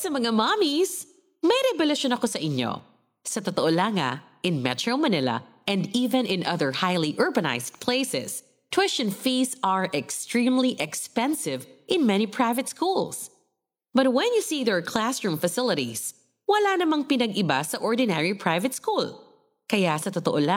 sa mga mommies! May revelasyon ako sa inyo. Sa totoo lang in Metro Manila and even in other highly urbanized places, tuition fees are extremely expensive in many private schools. But when you see their classroom facilities, wala namang pinag-iba sa ordinary private school. Kaya sa totoo lang,